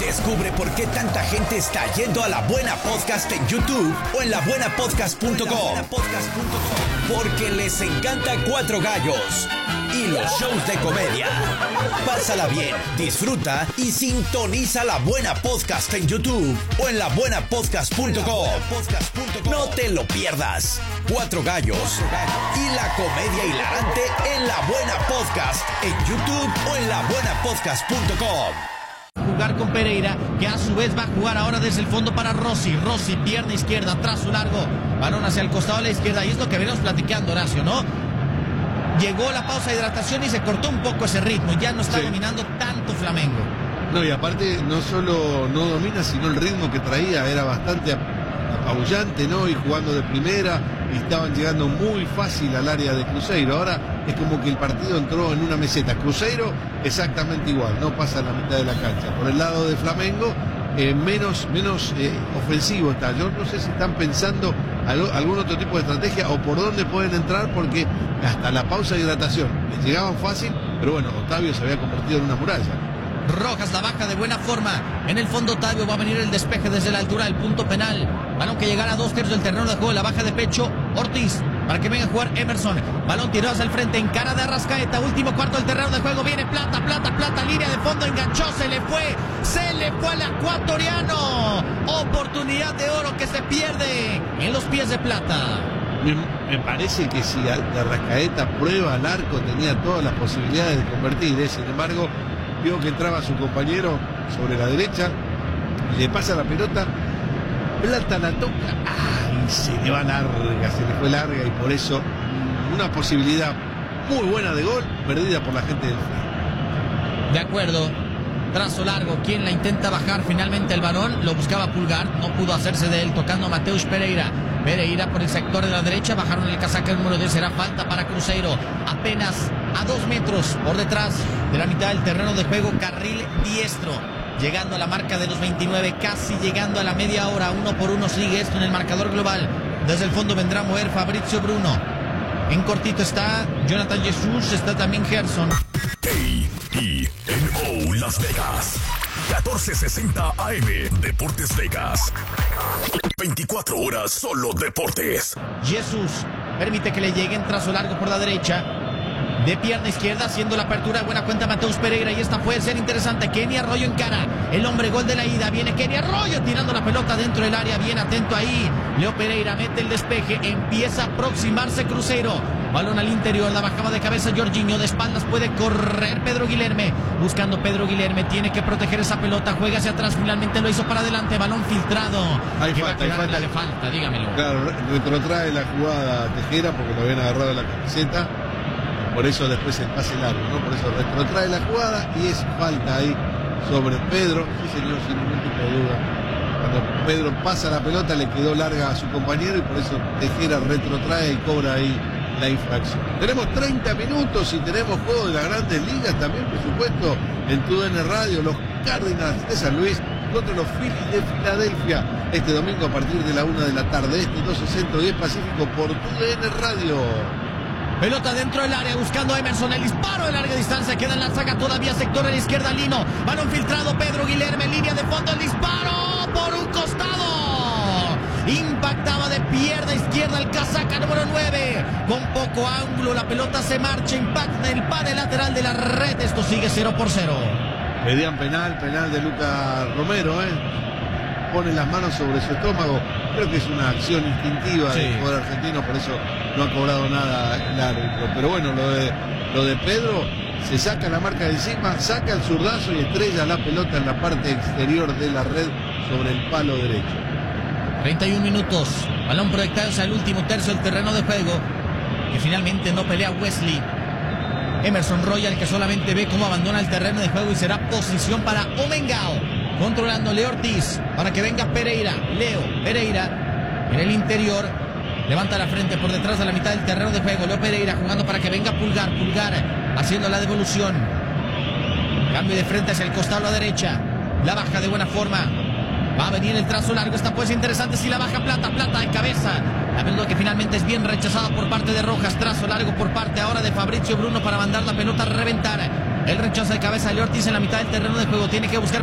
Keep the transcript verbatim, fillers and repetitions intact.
Descubre por qué tanta gente está yendo a La Buena Podcast en YouTube o en la buena podcast punto com. Porque les encanta Cuatro Gallos y los shows de comedia. Pásala bien, disfruta y sintoniza La Buena Podcast en YouTube o en la buena podcast punto com. No te lo pierdas. Cuatro Gallos y la comedia hilarante en La Buena Podcast en YouTube o en la buena podcast punto com. Jugar con Pereira, que a su vez va a jugar ahora desde el fondo para Rossi. Rossi, pierna izquierda, trazo largo, balón hacia el costado de la izquierda. Y es lo que venimos platicando, Horacio, ¿no? Llegó la pausa de hidratación y se cortó un poco ese ritmo. Ya no está sí. dominando tanto Flamengo. No, y aparte no solo no domina, sino el ritmo que traía era bastante apabullante, ¿no? Y jugando de primera, y estaban llegando muy fácil al área de Cruzeiro. Ahora es como que el partido entró en una meseta. Cruzeiro exactamente igual, no pasa la mitad de la cancha. Por el lado de Flamengo, eh, menos, menos eh, ofensivo está. Yo no sé si están pensando algo, algún otro tipo de estrategia o por dónde pueden entrar, porque hasta la pausa de hidratación les llegaban fácil, pero bueno, Otavio se había convertido en una muralla. Rojas la baja de buena forma. En el fondo Otavio, va a venir el despeje desde la altura del punto penal. Balón que llegará a dos tercios del terreno de juego. La baja de pecho Ortiz para que venga a jugar Emerson. Balón tirado hacia el frente en cara de Arrascaeta. Último cuarto del terreno de juego. Viene Plata, Plata, Plata. Línea de fondo, enganchó, se le fue. Se le fue al ecuatoriano. Oportunidad de oro que se pierde en los pies de Plata. Me, me parece que si Arrascaeta prueba al arco, tenía todas las posibilidades de convertir, ¿eh? Sin embargo, vio que entraba su compañero sobre la derecha, le pasa la pelota, Plata la toca, ¡ay! Se le va larga, se le fue larga, y por eso una posibilidad muy buena de gol perdida por la gente del Fla. De acuerdo, trazo largo, quien la intenta bajar finalmente el balón, lo buscaba Pulgar, no pudo hacerse de él, tocando a Mateus Pereira. Pereira por el sector de la derecha, bajaron el casaca el número diez, será falta para Cruzeiro, apenas a dos metros por detrás de la mitad del terreno de juego, carril diestro, llegando a la marca de los veintinueve, casi llegando a la media hora. Uno por uno sigue esto en el marcador global. Desde el fondo vendrá a mover Fabrizio Bruno. En cortito está Jonathan Jesús, está también Gerson. A E N O Las Vegas, catorce sesenta A M, Deportes Vegas. veinticuatro horas solo deportes. Jesús permite que le llegue en trazo largo por la derecha, de pierna izquierda, haciendo la apertura de buena cuenta Mateus Pereira, y esta puede ser interesante. Kenny Arroyo en cara, el hombre gol de la ida. Viene Kenny Arroyo tirando la pelota dentro del área, bien atento ahí Leo Pereira, mete el despeje, empieza a aproximarse Cruzeiro. Balón al interior, la bajaba de cabeza Jorginho, de espaldas puede correr Pedro Guilherme, buscando Pedro Guilherme, tiene que proteger esa pelota, juega hacia atrás, finalmente lo hizo para adelante, balón filtrado. Hay falta, hay falta. Le falta, dígamelo. Claro, retrotrae la jugada Tejera porque lo habían agarrado la camiseta, por eso después el pase largo, ¿no? Por eso retrotrae la jugada y es falta ahí sobre Pedro, sí señor, sin ningún tipo de duda. Cuando Pedro pasa la pelota le quedó larga a su compañero y por eso Tejera retrotrae y cobra ahí la infracción. Tenemos treinta minutos y tenemos juego de las grandes ligas también, por supuesto, en T U D N Radio, los Cardinals de San Luis contra los Phillies de Filadelfia, este domingo a partir de la una de la tarde, este doce Centro, diez Pacífico, por T U D N Radio. Pelota dentro del área, buscando a Emerson, el disparo de larga distancia, queda en la saga todavía, sector a la izquierda, Lino, balón filtrado, Pedro Guilherme, línea de fondo, el disparo por un costado, impactaba de pierna izquierda el casaca número nueve, con poco ángulo, la pelota se marcha, impacta el pase lateral de la red, esto sigue cero por cero. Pedían penal, penal de Lucas Romero, ¿eh? Pone las manos sobre su estómago, creo que es una acción instintiva sí. del jugador argentino, por eso no ha cobrado nada el árbitro, pero bueno, lo de, lo de Pedro, se saca la marca de encima, saca el zurdazo y estrella la pelota en la parte exterior de la red sobre el palo derecho. treinta y un minutos, balón proyectado hacia el último tercio del terreno de juego, que finalmente no pelea Wesley. Emerson Royal, que solamente ve cómo abandona el terreno de juego, y será posición para Omengao. Controlando Leo Ortiz para que venga Pereira. Leo Pereira en el interior, levanta la frente por detrás de la mitad del terreno de juego. Leo Pereira jugando para que venga Pulgar. Pulgar haciendo la devolución. Cambio de frente hacia el costado a la derecha. La baja de buena forma. Va a venir el trazo largo. Esta puede ser interesante si la baja Plata. Plata de cabeza. La pelota que finalmente es bien rechazada por parte de Rojas. Trazo largo por parte ahora de Fabrizio Bruno para mandar la pelota a reventar. El rechazo de cabeza de Leo Ortiz en la mitad del terreno de juego. Tiene que buscar